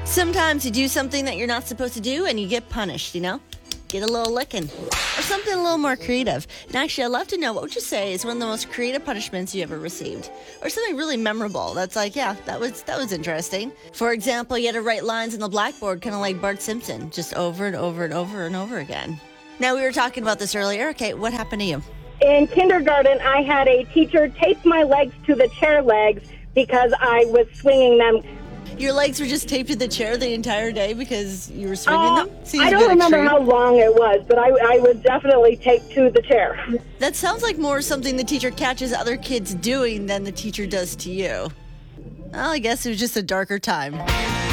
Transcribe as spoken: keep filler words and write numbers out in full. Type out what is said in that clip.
Sometimes you do something that you're not supposed to do and you get punished, you know? Get a little licking. Or something a little more creative. And actually, I'd love to know, what would you say is one of the most creative punishments you ever received? Or something really memorable that's like, yeah, that was that was interesting. For example, you had to write lines on the blackboard, kind of like Bart Simpson, just over and over and over and over again. Now, we were talking about this earlier. Okay, what happened to you? In kindergarten, I had a teacher tape my legs to the chair legs because I was swinging them. Your legs were just taped to the chair the entire day because you were swinging uh, them? Seems I a don't bit remember extreme. how long it was, but I, I was definitely taped to the chair. That sounds like more something the teacher catches other kids doing than the teacher does to you. Well, I guess it was just a darker time.